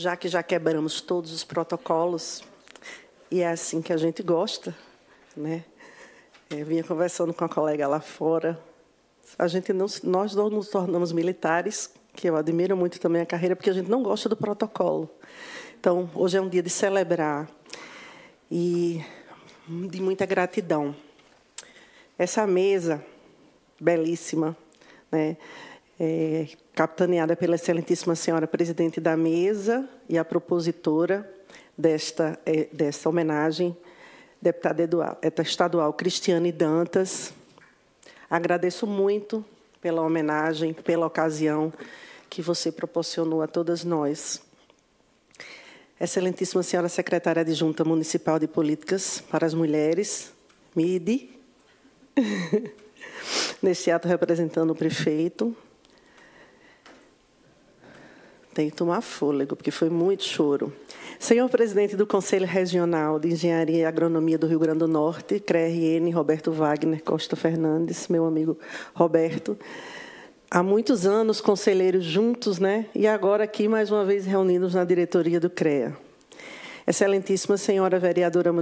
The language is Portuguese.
já quebramos todos os protocolos, e é assim que a gente gosta, né? Eu vinha conversando com a colega lá fora. Nós não nos tornamos militares, que eu admiro muito também a carreira, porque a gente não gosta do protocolo. Então, hoje é um dia de celebrar e de muita gratidão. Essa mesa belíssima, né, capitaneada pela excelentíssima senhora presidente da mesa e a propositora desta homenagem, deputada estadual Cristiane Dantas. Agradeço muito pela homenagem, pela ocasião que você proporcionou a todas nós. Excelentíssima senhora secretária adjunta municipal de políticas para as mulheres, MIDE, neste ato representando o prefeito. Tem que tomar fôlego, porque foi muito choro. Senhor presidente do Conselho Regional de Engenharia e Agronomia do Rio Grande do Norte, CRERN, Roberto Wagner Costa Fernandes, meu amigo Roberto. Há muitos anos, conselheiros juntos, né? E agora aqui, mais uma vez, reunidos na diretoria do CREA. Excelentíssima senhora vereadora